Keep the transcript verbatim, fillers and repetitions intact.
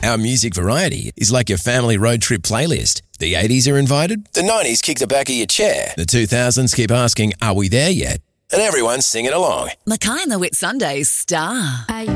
Our music variety is like your family road trip playlist. The eighties are invited, the nineties kick the back of your chair, the two thousands keep asking, are we there yet? And everyone's singing along. Mackay and the Whitsundays star.